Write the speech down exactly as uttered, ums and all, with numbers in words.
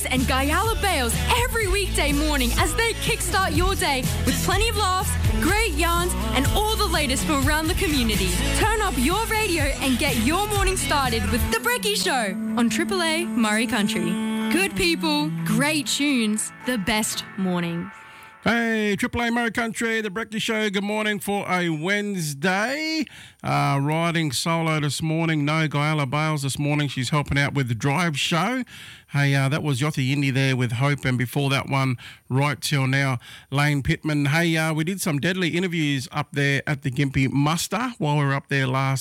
Breeze and Guyala Bales every weekday morning as they kickstart your day with plenty of laughs, great yarns, and all the latest from around the community. Turn up your radio and get your morning started with The Brekkie Show on Triple A Murray Country. Good people, great tunes, the best morning. Hey, Triple A Murray Country, The Brekkie Show. Good morning for a Wednesday. Uh, riding solo this morning. No Guyala Bales this morning. She's helping out with the drive show. Hey, uh, that was Yothy Indy there with Hope, and before that one, right till now, Lane Pittman. Hey, uh, we did some deadly interviews up there at the Gympie Muster while we were up there last